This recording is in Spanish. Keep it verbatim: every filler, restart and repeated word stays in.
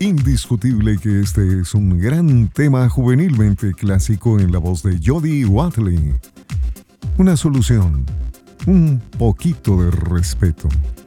indiscutible que este es un gran tema juvenilmente clásico en la voz de Jody Watley. Una solución, un poquito de respeto.